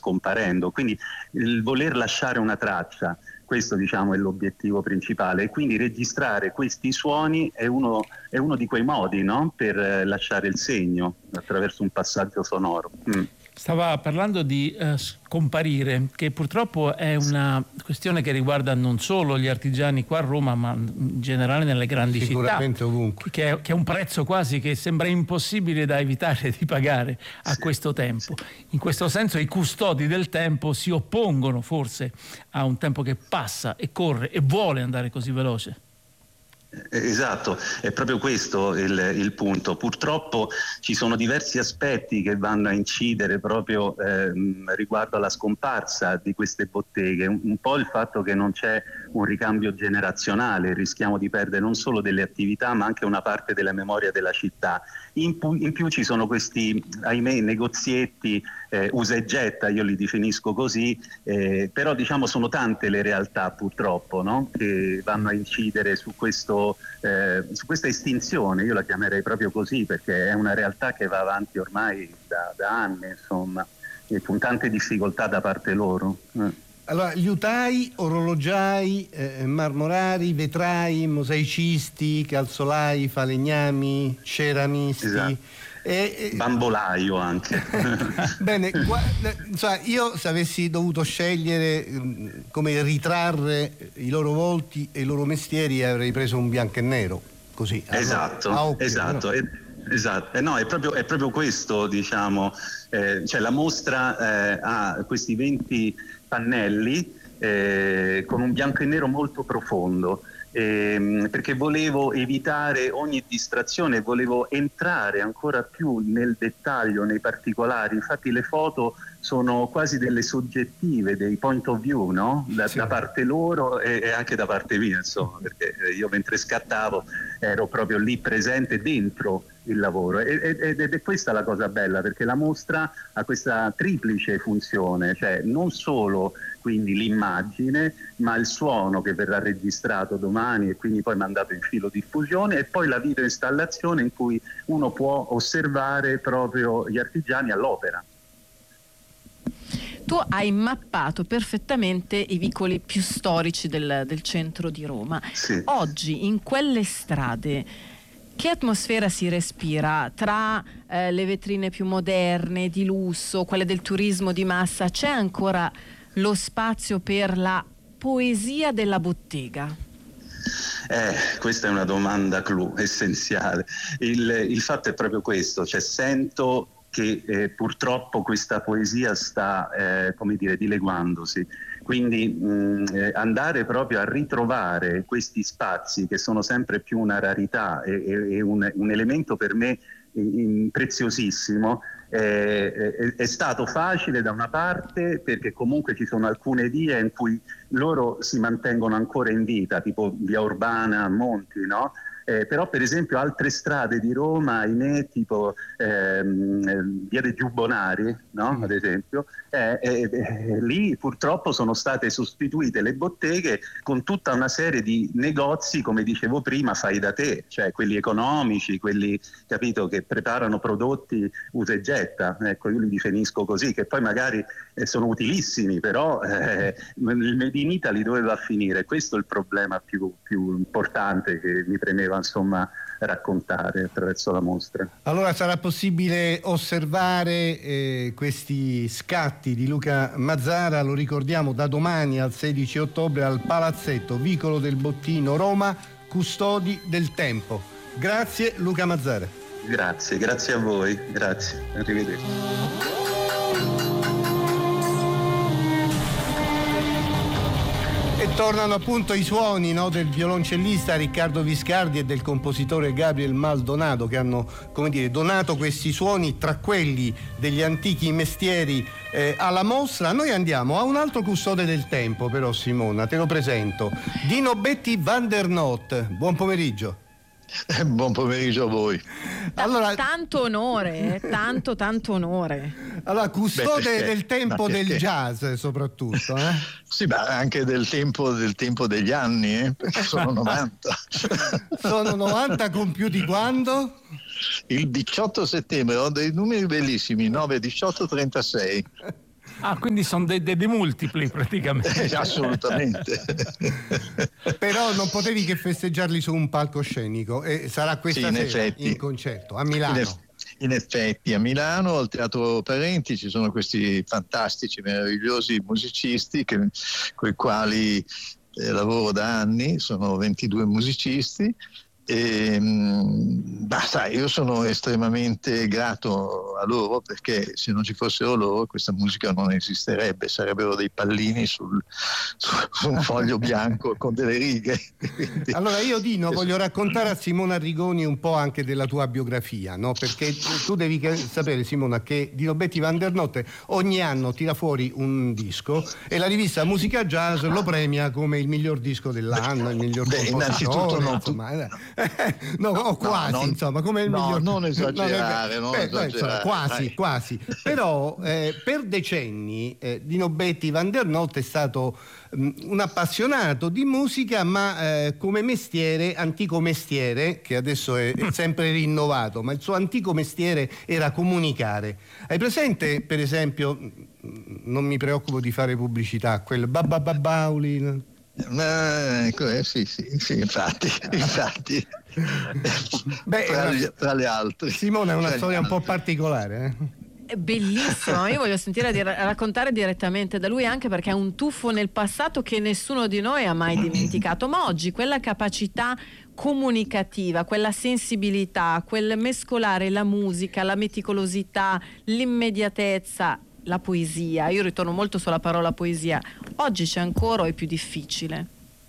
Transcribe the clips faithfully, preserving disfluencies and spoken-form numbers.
scomparendo. Quindi il voler lasciare una traccia, questo diciamo è l'obiettivo principale, e quindi registrare questi suoni è uno, è uno di quei modi, no? Per eh, lasciare il segno attraverso un passaggio sonoro. Mm. Stava parlando di eh, scomparire, che purtroppo è una questione che riguarda non solo gli artigiani qua a Roma, ma in generale nelle grandi sicuramente città, ovunque. Che è, che è un prezzo quasi che sembra impossibile da evitare di pagare a sì, questo tempo. Sì. In questo senso i custodi del tempo si oppongono forse a un tempo che passa e corre e vuole andare così veloce. Esatto, è proprio questo il, il punto. Purtroppo ci sono diversi aspetti che vanno a incidere proprio eh, riguardo alla scomparsa di queste botteghe. Un, un po' il fatto che non c'è un ricambio generazionale, rischiamo di perdere non solo delle attività ma anche una parte della memoria della città. In, in più ci sono questi, ahimè, negozietti eh, usa e getta, io li definisco così, eh, però diciamo sono tante le realtà purtroppo, no? Che vanno a incidere su questo Eh, su questa estinzione, io la chiamerei proprio così, perché è una realtà che va avanti ormai da, da anni, insomma, e con tante difficoltà da parte loro. Eh. Allora, liutai, orologiai, eh, marmorari, vetrai, mosaicisti, calzolai, falegnami, ceramisti. Esatto. E, e... bambolaio anche. Bene, guarda, insomma, io se avessi dovuto scegliere come ritrarre i loro volti e i loro mestieri avrei preso un bianco e nero, così. Esatto, a occhio, esatto. No? E, esatto. Eh, no, è proprio, è proprio questo, diciamo, eh, cioè la mostra eh, ha questi venti pannelli eh, con un bianco e nero molto profondo. Eh, perché volevo evitare ogni distrazione, volevo entrare ancora più nel dettaglio, nei particolari. Infatti le foto sono quasi delle soggettive, dei point of view, no? Da, sì. da parte loro e, e anche da parte mia, insomma, perché io mentre scattavo ero proprio lì presente dentro il lavoro ed, ed, ed è questa la cosa bella, perché la mostra ha questa triplice funzione, cioè non solo quindi l'immagine, ma il suono che verrà registrato domani e quindi poi mandato in filodiffusione, e poi la videoinstallazione in cui uno può osservare proprio gli artigiani all'opera. Tu hai mappato perfettamente i vicoli più storici del, del centro di Roma. Sì. Oggi in quelle strade che atmosfera si respira tra eh, le vetrine più moderne, di lusso, quelle del turismo di massa? C'è ancora lo spazio per la poesia della bottega? Eh, questa è una domanda clou, essenziale. Il, il fatto è proprio questo, cioè sento che eh, purtroppo questa poesia sta, eh, come dire, dileguandosi. Quindi mh, eh, andare proprio a ritrovare questi spazi che sono sempre più una rarità e, e, e un, un elemento per me in, preziosissimo, eh, è, è stato facile da una parte, perché comunque ci sono alcune vie in cui loro si mantengono ancora in vita, tipo via Urbana, Monti, no? Eh, però per esempio altre strade di Roma, ahimè, tipo ehm, via dei Giubbonari, no? Ad esempio, eh, eh, eh, lì purtroppo sono state sostituite le botteghe con tutta una serie di negozi, come dicevo prima, fai da te, cioè quelli economici, quelli, capito, che preparano prodotti usa e getta, ecco, io li definisco così, che poi magari eh, sono utilissimi, però eh, il Made in Italy dove va a finire? Questo è il problema più, più importante che mi premeva insomma raccontare attraverso la mostra. Allora sarà possibile osservare eh, questi scatti di Luca Mazzara, lo ricordiamo, da domani al sedici ottobre al Palazzetto Vicolo del Bottino, Roma, Custodi del Tempo. Grazie Luca Mazzara. Grazie, grazie a voi, grazie, arrivederci. E tornano appunto i suoni, no, del violoncellista Riccardo Viscardi e del compositore Gabriel Maldonado, che hanno, come dire, donato questi suoni tra quelli degli antichi mestieri eh, alla mostra. Noi andiamo a un altro custode del tempo, però, Simona, te lo presento. Dino Betti van der Noot. Buon pomeriggio. Buon pomeriggio a voi. Allora, tanto onore, eh? tanto tanto onore. Allora, custode Beh, perché, del tempo del perché? jazz soprattutto, eh? Sì, ma anche del tempo, del tempo degli anni, eh? Perché sono novanta. Sono novanta compiuti quando? Il diciotto settembre, ho dei numeri bellissimi, nove, diciotto, trentasei. Ah, quindi sono dei, dei, dei multipli praticamente. Eh, assolutamente. Però non potevi che festeggiarli su un palcoscenico e sarà questa sì, in sera effetti, in concerto a Milano. In, eff- in effetti a Milano al Teatro Parenti ci sono questi fantastici, meravigliosi musicisti con i quali eh, lavoro da anni, sono ventidue musicisti. E, bah, sai, io sono estremamente grato a loro, perché se non ci fossero loro questa musica non esisterebbe, sarebbero dei pallini sul, su, su un foglio bianco con delle righe. Quindi, allora io Dino voglio raccontare a Simona Arrigoni un po' anche della tua biografia, no? Perché tu devi sapere, Simona, che Dino Betti Van der Notte ogni anno tira fuori un disco e la rivista Musica Jazz lo premia come il miglior disco dell'anno, il miglior Beh, innanzitutto non insomma, no, no, quasi, no, insomma, come il no, miglior... non esagerare, non Beh, esagerare. Insomma, quasi, Dai. quasi. Però eh, per decenni eh, Dino Betti Van der Notte è stato mh, un appassionato di musica, ma eh, come mestiere, antico mestiere, che adesso è, è sempre rinnovato, ma il suo antico mestiere era comunicare. Hai presente, per esempio, non mi preoccupo di fare pubblicità, quel Babba Babbauli... Ma, ecco, eh, sì, sì, sì, infatti, infatti. Beh, tra, una... le, tra le altre. Simone è una tra storia un po' particolare, eh? Bellissimo, io voglio sentire di raccontare direttamente da lui, anche perché è un tuffo nel passato che nessuno di noi ha mai dimenticato, ma oggi quella capacità comunicativa, quella sensibilità, quel mescolare la musica, la meticolosità, l'immediatezza, la poesia, io ritorno molto sulla parola poesia, oggi c'è ancora o è più difficile?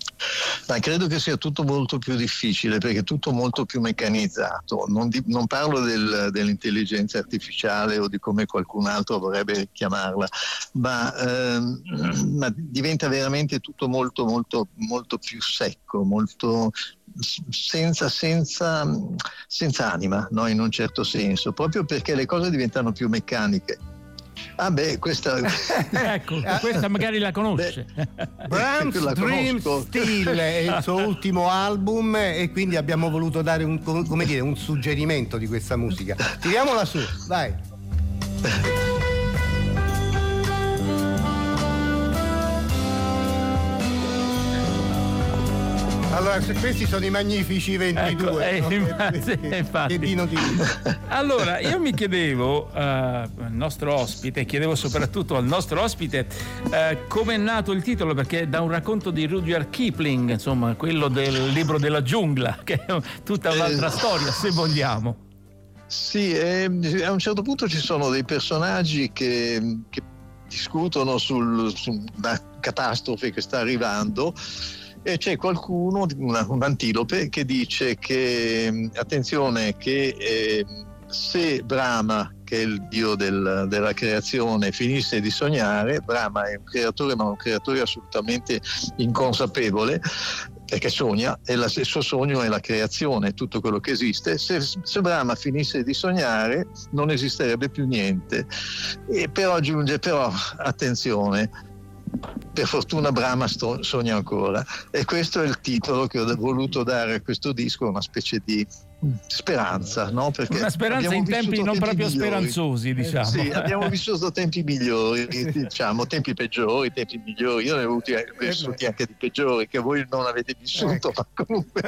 Ma credo che sia tutto molto più difficile, perché è tutto molto più meccanizzato. Non, di, non parlo del, dell'intelligenza artificiale o di come qualcun altro vorrebbe chiamarla, ma, ehm, ma diventa veramente tutto molto molto molto più secco, molto senza, senza, senza anima, no? In un certo senso, proprio perché le cose diventano più meccaniche. Ah beh, questa ecco, questa magari la conosce. Brahms Dream Still è il suo ultimo album e quindi abbiamo voluto dare un, come dire, un suggerimento di questa musica. Tiriamola su, vai. Allora, questi sono i magnifici ventidue, ecco, no? eh, infatti, che, infatti. che Dino ti... Allora, io mi chiedevo uh, al nostro ospite, chiedevo soprattutto al nostro ospite uh, come è nato il titolo, perché è da un racconto di Rudyard Kipling, insomma, quello del libro della giungla, che è tutta un'altra eh, storia, se vogliamo. Sì, eh, a un certo punto ci sono dei personaggi che, che discutono sul, su una catastrofe che sta arrivando. E c'è qualcuno, una, un antilope, che dice che, attenzione, che eh, se Brahma, che è il dio del, della creazione, finisse di sognare, Brahma è un creatore, ma un creatore assolutamente inconsapevole, perché sogna, e la, il suo sogno è la creazione, tutto quello che esiste. Se, se Brahma finisse di sognare, non esisterebbe più niente. E però aggiunge, però, attenzione, per fortuna Brahma sto, sogna ancora, e questo è il titolo che ho voluto dare a questo disco, una specie di speranza, no? Perché una speranza in tempi non tempi proprio migliori. speranzosi, diciamo. Sì, abbiamo vissuto tempi migliori, diciamo, tempi peggiori, tempi migliori. Io ne ho avuti vissuti anche di peggiori che voi non avete vissuto, ma comunque.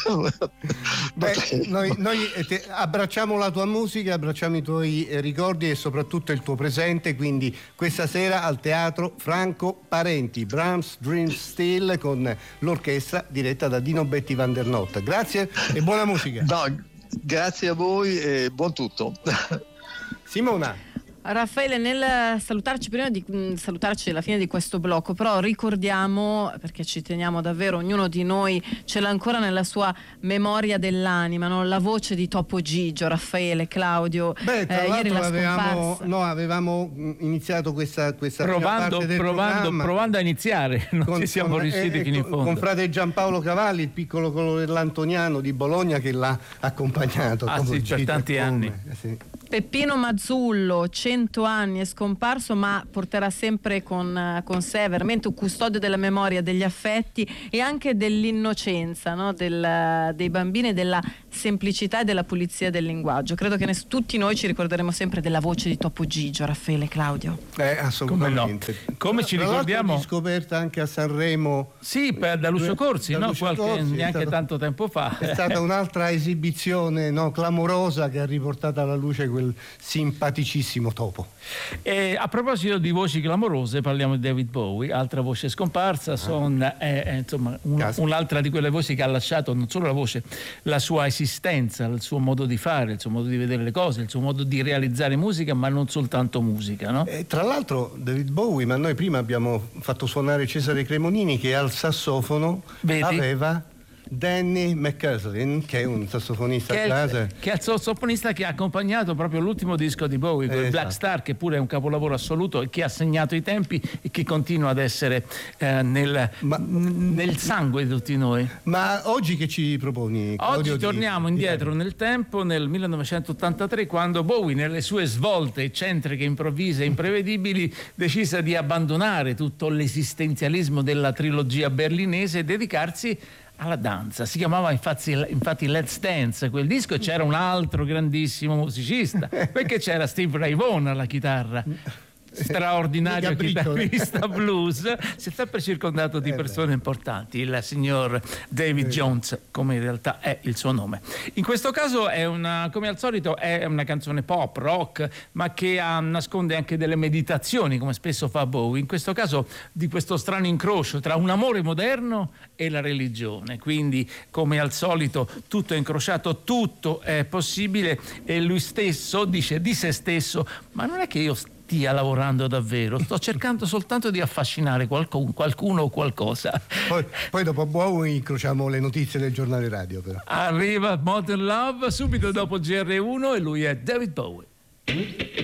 Beh, noi, noi te, abbracciamo la tua musica, abbracciamo i tuoi ricordi e soprattutto il tuo presente, quindi questa sera al Teatro Franco Parenti, Brahms Dream Still con l'orchestra diretta da Dino Betti Van der Notte. Grazie e buona musica. No, grazie a voi e buon tutto. Simona. Raffaele, nel salutarci, prima di mh, salutarci alla fine di questo blocco, però ricordiamo, perché ci teniamo davvero, ognuno di noi ce l'ha ancora nella sua memoria dell'anima, no? La voce di Topo Gigio, Raffaele, Claudio. Beh, tra eh, l'altro ieri la avevamo, no, avevamo iniziato questa, questa provando, parte del provando, provando a iniziare, non con, ci siamo con, riusciti eh, fino in con, fondo. con frate Giampaolo Cavalli, il piccolo colore dell'Antoniano di Bologna, che l'ha accompagnato. Ah sì, per tanti come, anni. sì. Peppino Mazzullo, cento anni, è scomparso, ma porterà sempre con, con sé veramente un custode della memoria, degli affetti e anche dell'innocenza, no? Del, dei bambini e della semplicità e della pulizia del linguaggio. Credo che ne, tutti noi ci ricorderemo sempre della voce di Topo Gigio, Raffaele, Claudio. Eh, assolutamente. Come, no? Come ci Tra ricordiamo? Di scoperta anche a Sanremo. Sì, per, da Lucio Corsi, da no? Lucio Qualche, Corsi, neanche stato, tanto tempo fa. È stata un'altra esibizione, no, clamorosa, che ha riportato alla luce quel simpaticissimo Topo. E a proposito di voci clamorose, parliamo di David Bowie, altra voce scomparsa. Son, ah. è, è, insomma, un, un'altra di quelle voci che ha lasciato non solo la voce, la sua esistenza, il suo modo di fare, il suo modo di vedere le cose, il suo modo di realizzare musica, ma non soltanto musica, no? E tra l'altro David Bowie, ma noi prima abbiamo fatto suonare Cesare Cremonini, che al sassofono Vedi? aveva Danny McCaslin, che è un sassofonista che jazz, è, che è il sassofonista che ha accompagnato proprio l'ultimo disco di Bowie, quel esatto. Black Star, che pure è un capolavoro assoluto e che ha segnato i tempi e che continua ad essere eh, nel, ma, n- nel sangue di tutti noi. Ma oggi che ci proponi, Claudio? Oggi torniamo di, indietro di... nel tempo, nel millenovecentottantatré, quando Bowie, nelle sue svolte eccentriche, improvvise e imprevedibili, decise di abbandonare tutto l'esistenzialismo della trilogia berlinese e dedicarsi alla danza. Si chiamava infatti, infatti Let's Dance quel disco, e c'era un altro grandissimo musicista, perché c'era Steve Ray Vaughan alla chitarra, straordinario chitarrista blues, si è sempre circondato di persone importanti, il signor David Jones, come in realtà è il suo nome. In questo caso è una, come al solito, è una canzone pop, rock, ma che ha, nasconde anche delle meditazioni, come spesso fa Bowie. In questo caso di questo strano incrocio tra un amore moderno e la religione, quindi come al solito tutto è incrociato, tutto è possibile, e lui stesso dice di se stesso: ma non è che io stia lavorando davvero, sto cercando soltanto di affascinare qualcuno, qualcuno o qualcosa. Poi, poi dopo Bowie incrociamo le notizie del giornale radio, però. Arriva Modern Love subito dopo G R uno e lui è David Bowie.